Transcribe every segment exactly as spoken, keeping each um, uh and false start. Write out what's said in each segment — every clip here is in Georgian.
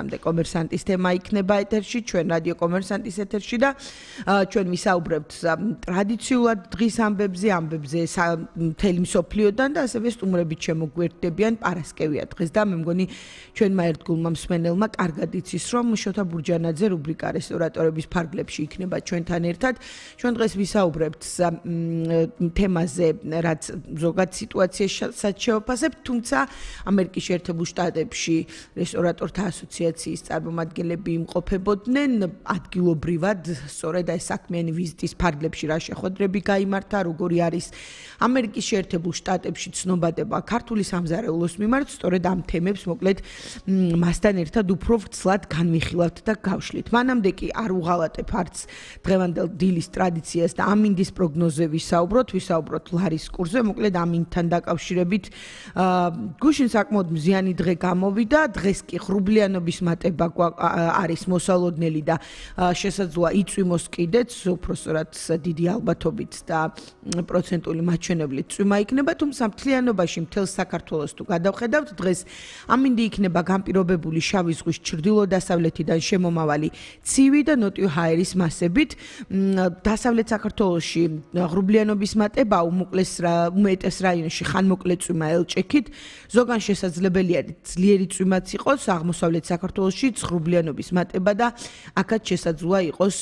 ათამდე კომერსანტის თემა იქნება ეთერში, ჩვენ რადიო კომერსანტის ეთერში და ჩვენ ვისაუბრებთ ტრადიციულად დღის ამბებზე, ამბებზე მთელი მსოფლიოდან და ასევე სტუმრებით შემოგვერდებიან პარასკევია დღეს და მე მგონი ჩვენმა ერთგულმა მსმენელმა კარგად იცის, რომ შოთა ბურჯანაძე რუბრიკა რესტორატორების ფარგლებში იქნება ჩვენთან ერთად. ჩვენ დღეს ვისაუბრებთ თემაზე, რაც ზოგად სიტუაციასაც შევაფასებთ, თუმცა ამერიკის შეერთებულ შტატებში რესტორატორთა ასოციაციის წარმომადგენლები იმყოფებოდნენ ადგილობრივად, სწორედ ეს საქმიანი ვიზიტის ფარგლებში რა შეხვედრები გაიმართა, როგორი არის ამერიკის შეერთებულ შტატებში ცნობადება ქართული სამზარეულოს მიმართ, სწორედ ამ თემებს მოკლედ მასთან ერთად უფრო ვრცლად განვიხილავთ და გავშლით. მანამდე კი არ უღალატებ არც დღევანდელ დილის ტრადიციას და ამინდის პროგნოზზე ვისაუბროთ, ვისაუბროთ ლარის კურსზე, მოკლედ ამინდთან დაკავშირებით გუშინ საკმაოდ მზიანი დღე გამოვიდა, დღეს კი ღრუბლიანობის მატება არის მოსალოდნელი და შესაძლოა იწვიმოს კიდეც, უпроსტად დიდი ალბათობით და პროცენტული მაჩვენებლით წვიმა იქნება, თუმცა მთლიანობაში მთელ საქართველოს თუ გადავხედავთ, დღეს ამინდი იქნება განპირობებული შავი ზღვის ჩრდილო-დასავლეთიდან შემომავალი ცივი და ნოტიო ჰაერის მასებით. დასავლეთ საქართველოში ღრუბლიანობის მატება უმოკლეს უმეტეს რაიონში ხანმოკლე წვიმა ელჭექით, ზოგან შესაძლებელია ძლიერი წვიმაც იყოს აღმოსავლეთ საქართველოში ღრუბლიანობის მატება და აქაც შესაძლოა იყოს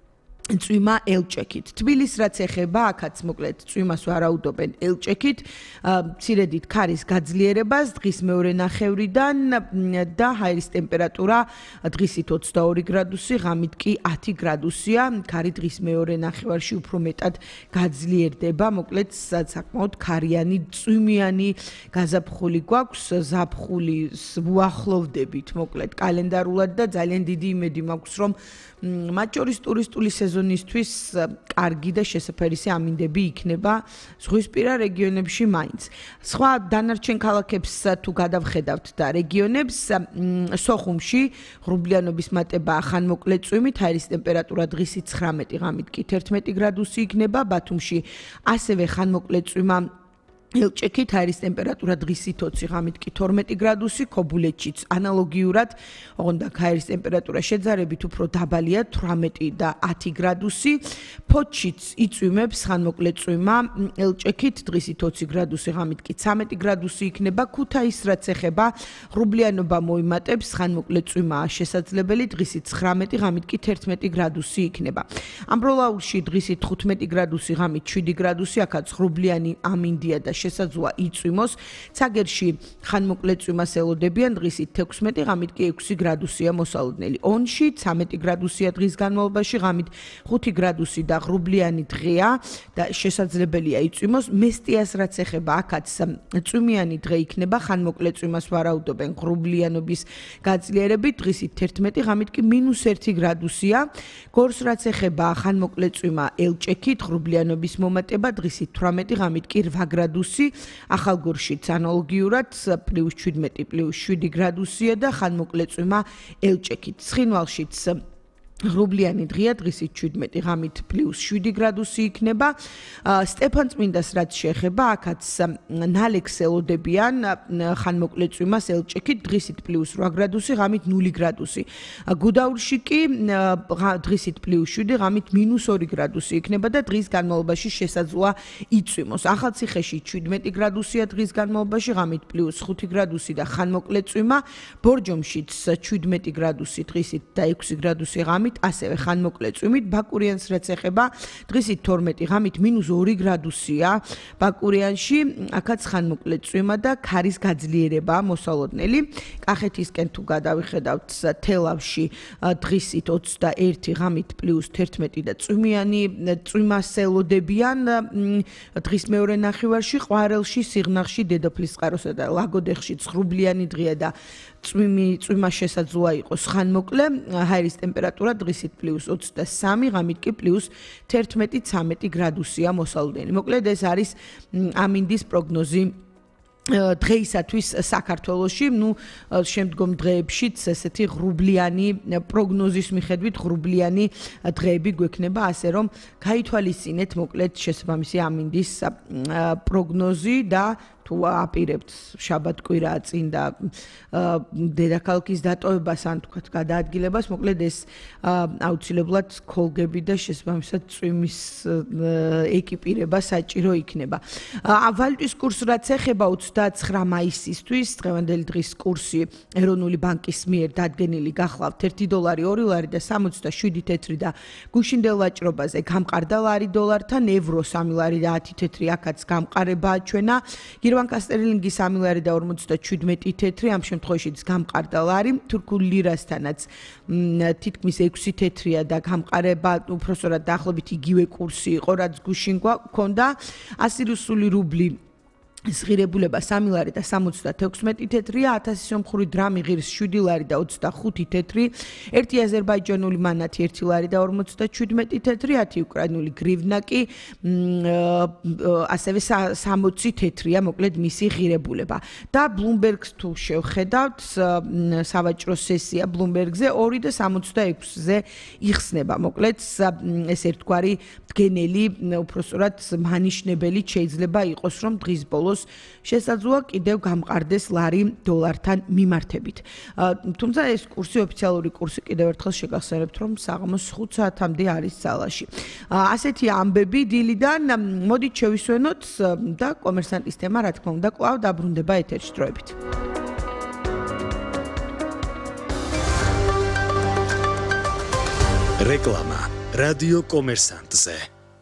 წვიმა ელჭექით. თბილისს რაც ეხება, აქაც მოკლედ წვიმას ვარაუდობენ ელჭექით, მცირედით ქარის გაძლიერებას დღის მეორე ნახევრიდან და ჰაერის ტემპერატურა დღისით ოცდაორი გრადუსი, ღამით კი ათი გრადუსია. ქარი დღის მეორე ნახევარში უფრო მეტად გაძლიერდება, მოკლედ საკმაოდ ქარიანი, წვიმიანი გაზაფხული გვაქვს, ზაფხულის უახლოვდებით, მოკლედ კალენდარულად და ძალიან დიდი იმედი მაქვს, რომ მათ შორის ტურისტული სეზონისთვის კარგი და შესაფერისი ამინდები იქნება ზღვისპირა რეგიონებში მაინც. სხვა დანარჩენ ქალაქებს თუ გადავხედავთ და რეგიონებს, სოხუმში ღრუბლიანობის მატება ხანმოკლე წვიმით, ჰაერის ტემპერატურა დღისით ცხრამეტი, ღამით კი თერთმეტი გრადუსი იქნება, ბათუმში ასევე ხანმოკლე წვიმა ელჭექით, ჰაერის ტემპერატურა დღისით ოცი, ღამით კი თორმეტი გრადუსი, ქობულეთშიც ანალოგიურად, ოღონდ ჰაერის ტემპერატურა შეძარებით უფრო დაბალია, თვრამეტი და ათი გრადუსი, ფოთშიც იწვიმებს ხანმოკლე წვიმა ელჭექით, დღისით ოცი გრადუსი, ღამით კი ცამეტი გრადუსი იქნება, ქუთაისს რაც ეხება, ღრუბლიანობა მოიმატებს, ხანმოკლე წვიმაა შესაძლებელი, დღისით ცხრამეტი, ღამით კი თერთმეტი გრადუსი იქნება. ამბროლაურში დღისით თხუთმეტი გრადუსი, ღამით შვიდი გრადუსი, აქაც ღრუბლიანი ამინდია და შესაძლოა იწვიმოს. ცაგერში ხანმოკლე წვიმას ელოდებიან, დღისით თექვსმეტი, ღამით კი ექვსი გრადუსია მოსალოდნელი. ონში ცამეტი გრადუსია დღის განმავლობაში, ღამით ხუთი გრადუსი და ღრუბლიანი დღეა და შესაძლებელია იწვიმოს. მესტიას რაც ეხება, აქაც წვიმიანი დღე იქნება, ხანმოკლე წვიმას ვარაუდობენ ღრუბლიანობის გაძლიერებით, დღისით თერთმეტი, ღამით კი მინუს ერთი გრადუსია. გორს რაც ეხება, ხანმოკლე წვიმა ელჭექით, ღრუბლიანობის მომატება, დღისით თვრამეტი, ღამით კი რვა გრადუსი. ახალგორშიც ანალოგიურად პლუს შვიდმეტი, პლუს შვიდი გრადუსია და ხანმოკლე წვიმა ელჭექით. ცხინვალშიც ღრუბლიანი დღეა, დღისით შვიდმეტი, ღამით პლუს შვიდი გრადუსი იქნება. სტეფანწმინდას რაც შეეხება, აქაც ნალექს ელოდებიან ხანმოკლე წვიმას ელჭექით, დღისით პლუს რვა გრადუსი, ღამით ნული გრადუსი. გუდაურში კი დღისით პლუს შვიდი, ღამით მინუს ორი გრადუსი იქნება და დღის განმავლობაში შესაძლოა იწვიმოს. ახალციხეში შვიდმეტი გრადუსია დღის განმავლობაში, ღამით პლუს ხუთი გრადუსი და ხანმოკლე წვიმა. ბორჯომშიც შვიდმეტი გრადუსი დღისით და ექვსი გრადუსი ღამით, ასევე ხანმოკლე წვიმით. ბაკურიანს რაც ეხება, დღისით თორმეტი, ღამით მინუს ორი გრადუსია ბაკურიანში, აქაც ხანმოკლე წვიმა და ქარის გაძლიერება მოსალოდნელი. კახეთისკენ თუ გადავიხედავთ, თელავში დღისით ოცდაერთი, ღამით პლუს თერთმეტი და წვიმიანი წვიმას ელოდებიან დღის მეორე ნახევარში, ყვარელში, სიღნაღში, დედოფლისწყაროსა და ლაგოდეხში ღრუბლიანი დღეა და წვიმი წვიმა შესაძლოა იყოს ხანმოკლე, ჰაერის ტემპერატურა დღისით პლუს ოცდასამი, ღამით კი პლუს თერთმეტი ცამეტი გრადუსია მოსალოდნელი. მოკლედ ეს არის ამინდის პროგნოზი დღეისათვის საქართველოში, ну, შემდგომ დღეებშიც ესეთი ღრუბლიანი პროგნოზის მიხედვით ღრუბლიანი დღეები გვექნება, ასე რომ გაითვალისწინეთ მოკლედ შესაბამისი ამინდის პროგნოზი და თუ თუ აპირებთ შაბათ-კვირა წინ და დედაქალაქის დატოვებას ან თქვათ გადაადგილებას, მოკლედ ეს აუცილებლად ქოლგები და შესაბამისად წვიმის ეკიპირება საჭირო იქნება. ვალუტის კურსს რაც ეხება ოცდაცხრა მაისისთვის, დღევანდელი დღის კურსი ეროვნული ბანკის მიერ დადგენილი გახლავთ ერთი დოლარი, ორი ლარი და სამოცდაშვიდი თეთრი და გუშინდელ ვაჭრობაზე გამყარდა ლარი დოლართან, ევრო სამი ლარი და ათი თეთრი აქაც გამყარებაა ჩვენა. გირვანკა სტერლინგი სამი ლარი და ორმოცდაჩვიდმეტი თეთრი, ამ შემთხვევაშიც გამყარდა ლარი. თურქულ ლირასთანაც თითქმის ექვსი თეთრია და გამყარება უпроსორად დაახლოებით იგივე კურსი იყო, რაც გუშინ გვქონდა. ასი რუსული რუბლი ზღირებულება სამი ლარი და სამოცდათექვსმეტი თეთრია, ათასი სომხური დრამი ღირს შვიდი ლარი და ოცდახუთი თეთრი, ერთი აზერბაიჯანული მანათი ერთი ლარი და ორმოცდაჩვიდმეტი თეთრი, ათი უკრაინული გრივნა კი ასევე სამოცი თეთრია, მოკლედ მისი ღირებულება. და ბლუმბერგს თუ შევხედავთ, სავაჭრო სესია ბლუმბერგზე ორი და სამოცდაექვსზე იხსნება. მოკლედ ეს ერთგვარი დგენელი, უпроსორად მანიშნებელი შეიძლება იყოს, რომ დღის ბოლოს შესაძლოა კიდევ გამყარდეს ლარი დოლართან მიმართებით. თუმცა ეს კურსი, ოფიციალური კურსი კიდევ ერთხელ შეგახსენებთ, რომ საღამოს ხუთ საათამდე არის ძალაში. ასეთი ამბები დილიდან, მოდით შევისვენოთ და კომერსანტის თემა, რა თქმა უნდა, კვლავ დაბრუნდება ეთერში დროებით. რეკლამა რადიო კომერსანტზე.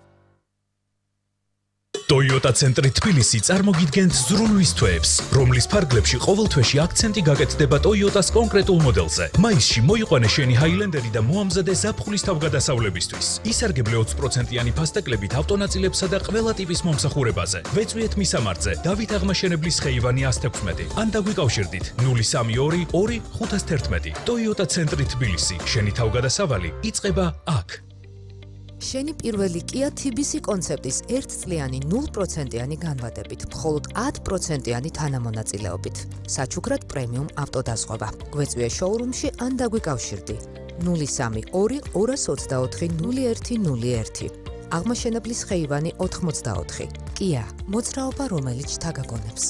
Toyota ცენტრი თბილისი წარმოგიდგენთ ზრუნვის თვეებს, რომლის ფარგლებში ყოველ თვეში აქცენტი გაკეთდება Toyota-ს კონკრეტულ მოდელზე. მაისში მოიყვანე შენი Highlander და მოამზადე ზაფხულის თავგადასავლებისთვის. ისარგებლე ოცი პროცენტიანი ფასტეკლებით ავტონაწილებსა და ყველა ტიპის მომსახურებაზე. ვეწვიეთ მისამართზე დავით აღმაშენებლის ხეივანი ათას თექვსმეტი. ან დაგვიკავშირდით ნული სამი ორი ორი ხუთას თერთმეტი. Toyota ცენტრი თბილისი. შენი თავგადასავალი იწყება აქ. შენი პირველი Kia T B C კონცეპტის ერთწლიანი ნულ პროცენტიანი განვადებით, მხოლოდ ათი პროცენტიანი თანამონაწილეობით. საჩუქრად პრემიუმ ავტოდაზღვევა. გვეწვიე შოურუმში ან დაგვიკავშირდი. ნული სამი ორი ორას ოცდაოთხი ნული ერთი ნული ერთი. აღმაშენებლის ხეივანი ოთხმოცდაოთხი. Kia, მოძრაობა რომელიც თაგაგონებს.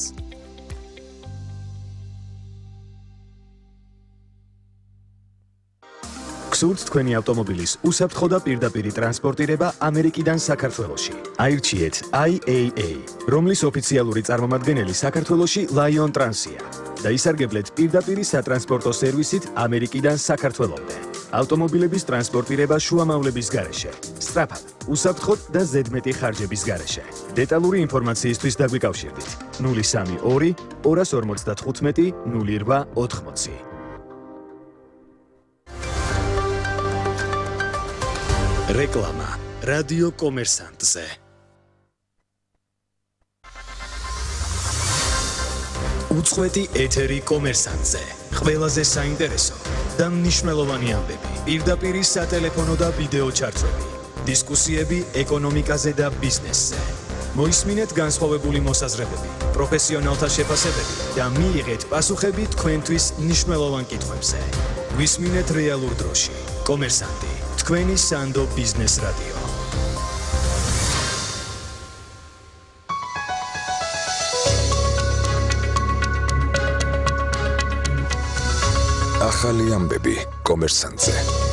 გსურთ თქვენი ავტომობილის უსაფრთხო და პირდაპირი ტრანსპორტირება ამერიკიდან საქართველოში. აირჩიეთ I A A, რომლის ოფიციალური წარმომადგენელი საქართველოში Lion Trans-ია და ისარგებლეთ პირდაპირი სატრანსპორტო სერვისით ამერიკიდან საქართველომდე. ავტომობილების ტრანსპორტირება შუამავლების გარეშე, სწრაფად, უსაფრთხოდ და ზედმეტი ხარჯების გარეშე. დეტალური ინფორმაციისთვის დაგვიკავშირდით ნული სამი ორი ორას ორმოცდათხუთმეტი ნული რვა ოთხმოცი. რეკლამა რადიო კომერსანტზე. უწყვეტი ეთერი კომერსანტზე. ყველაზე საინტერესო და მნიშვნელოვანი ამბები. პირდაპირი სატელეფონო და ვიდეო ჩარტვები. დისკუსიები ეკონომიკაზე და ბიზნესზე. მოისმინეთ განსხვავებული მოსაზრებები, პროფესიონალთა შეფასებები და მიიღეთ პასუხები თქვენთვის მნიშვნელოვან კითხვებზე. გვისმინეთ რეალურ დროში. კომერსანტი, თქვენი სანდო ბიზნეს რადიო. ახალი ამბები კომერსანტზე.